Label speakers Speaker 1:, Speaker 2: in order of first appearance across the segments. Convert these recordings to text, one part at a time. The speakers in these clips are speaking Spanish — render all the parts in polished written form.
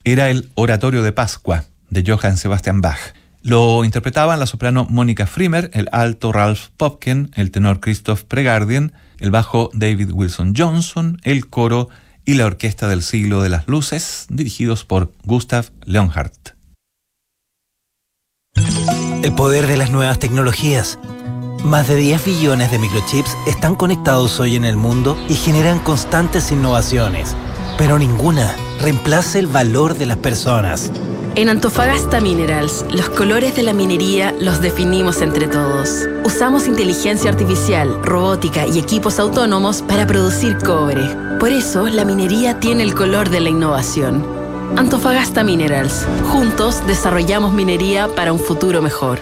Speaker 1: Era el Oratorio de Pascua de Johann Sebastian Bach. Lo interpretaban la soprano Mónica Frimer, el alto Ralph Popken, el tenor Christoph Pregardien, el bajo David Wilson Johnson, el coro y la orquesta del Siglo de las Luces, dirigidos por Gustav Leonhardt.
Speaker 2: El poder de las nuevas tecnologías. Más de 10 billones de microchips están conectados hoy en el mundo y generan constantes innovaciones, pero ninguna reemplaza el valor de las personas.
Speaker 3: En Antofagasta Minerals, los colores de la minería los definimos entre todos. Usamos inteligencia artificial, robótica y equipos autónomos para producir cobre. Por eso, la minería tiene el color de la innovación. Antofagasta Minerals. Juntos desarrollamos minería para un futuro mejor.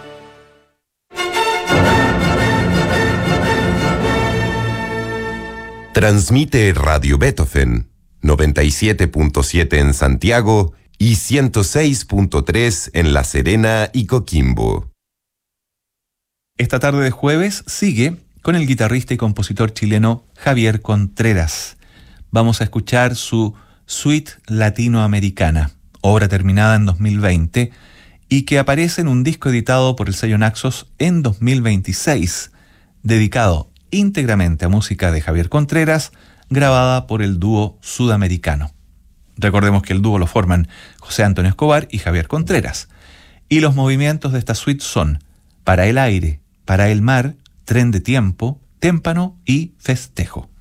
Speaker 4: Transmite Radio Beethoven, 97.7 en Santiago y 106.3 en La Serena y Coquimbo.
Speaker 1: Esta tarde de jueves sigue con el guitarrista y compositor chileno Javier Contreras. Vamos a escuchar su Suite Latinoamericana, obra terminada en 2020 y que aparece en un disco editado por el sello Naxos en 2026, dedicado íntegramente a música de Javier Contreras, grabada por el dúo sudamericano. Recordemos que el dúo lo forman José Antonio Escobar y Javier Contreras. Y los movimientos de esta suite son Para el aire, para el mar, Tren de tiempo, Témpano y Festejo.